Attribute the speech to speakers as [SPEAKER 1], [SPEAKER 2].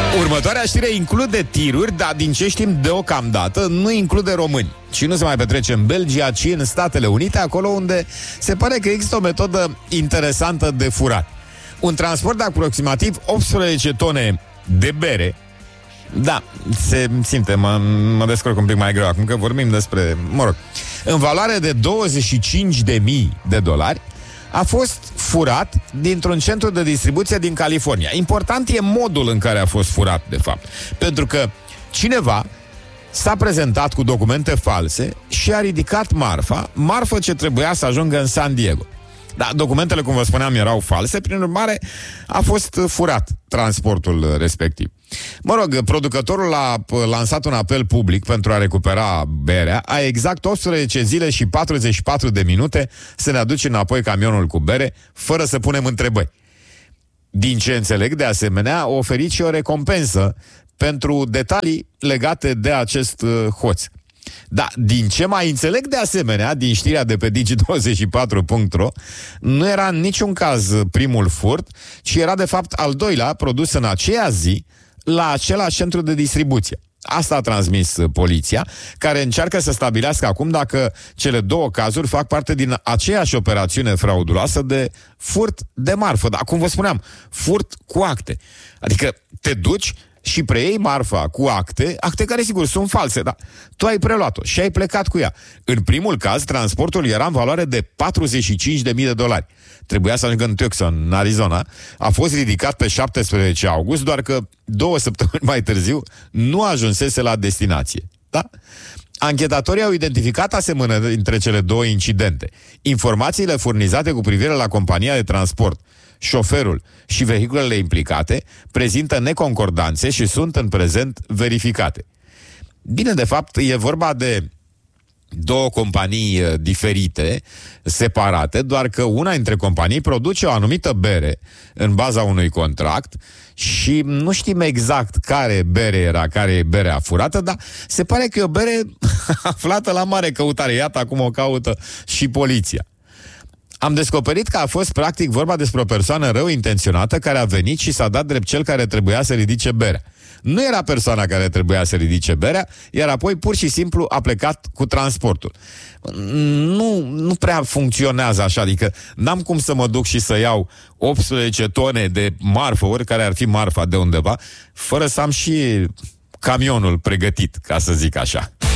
[SPEAKER 1] Următoarea știre include tiruri, dar din ce știm deocamdată nu include români. Și nu se mai petrece în Belgia, ci în Statele Unite, acolo unde se pare că există o metodă interesantă de furat. Un transport de aproximativ 18 tone de bere. Da, se simte, mă descurc un pic mai greu acum că vorbim despre, în valoare de $25.000 a fost furat dintr-un centru de distribuție din California. Important e modul în care a fost furat, de fapt. Pentru că cineva s-a prezentat cu documente false și a ridicat marfă ce trebuia să ajungă în San Diego. Da, documentele, cum vă spuneam, erau false, prin urmare a fost furat transportul respectiv. Producătorul a lansat un apel public pentru a recupera berea. A exact 18 zile și 44 de minute să ne aduce înapoi camionul cu bere, fără să punem întrebări. Din ce înțeleg, de asemenea, a oferit și o recompensă pentru detalii legate de acest hoț. Da, din ce mai înțeleg de asemenea, din știrea de pe Digi24.ro, nu era în niciun caz primul furt, ci era de fapt al doilea produs în aceea zi la același centru de distribuție. Asta a transmis poliția, care încearcă să stabilească acum dacă cele două cazuri fac parte din aceeași operațiune frauduloasă de furt de marfă. Dar, cum vă spuneam, furt cu acte. Adică te duci și preiei marfa cu acte care sigur sunt false, dar tu ai preluat-o și ai plecat cu ea. În primul caz, transportul era în valoare de $45.000. Trebuia să ajungă în Tucson, în Arizona. A fost ridicat pe 17 august, doar că 2 săptămâni mai târziu nu ajunsese la destinație. Da? Anchetatorii au identificat asemănări între cele două incidente. Informațiile furnizate cu privire la compania de transport, șoferul și vehiculele implicate prezintă neconcordanțe și sunt în prezent verificate. Bine, de fapt, e vorba de două companii diferite, separate, doar că una dintre companii produce o anumită bere în baza unui contract și nu știm exact care bere era, care e berea furată, dar se pare că e o bere aflată la mare căutare. Iată, acum o caută și poliția. Am descoperit că a fost practic vorba despre o persoană rău intenționată care a venit și s-a dat drept cel care trebuia să ridice berea. Nu era persoana care trebuia să ridice berea, iar apoi pur și simplu a plecat cu transportul. Nu prea funcționează așa, adică n-am cum să mă duc și să iau 18 tone de marfă, oricare ar fi marfa de undeva, fără să am și camionul pregătit, ca să zic așa.